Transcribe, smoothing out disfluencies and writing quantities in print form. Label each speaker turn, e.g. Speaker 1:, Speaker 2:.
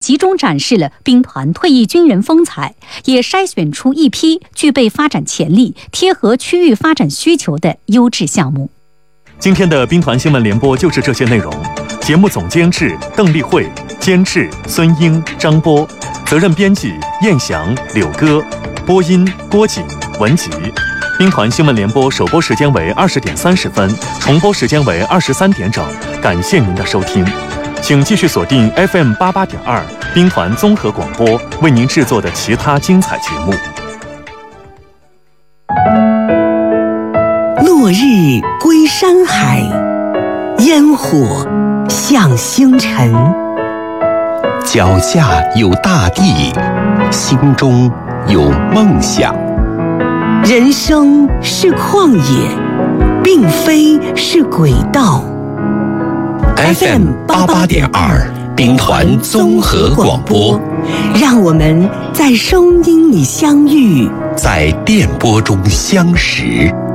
Speaker 1: 集中展示了兵团退役军人风采，也筛选出一批具备发展潜力、贴合区域发展需求的优质项目。
Speaker 2: 今天的兵团新闻联播就是这些内容。节目总监制邓丽慧，监制孙英、张波，责任编辑燕翔、柳歌，播音郭锦、文吉。兵团新闻联播首播时间为20点30分，重播时间为23点整。感谢您的收听，请继续锁定 FM 88.2兵团综合广播为您制作的其他精彩节目。
Speaker 3: 落日归山海，烟火向星辰。
Speaker 4: 脚下有大地，心中有梦想。
Speaker 3: 人生是旷野，并非是轨道。
Speaker 4: FM 88.2兵团综合广播，
Speaker 3: 让我们在声音里相遇，
Speaker 4: 在电波中相识。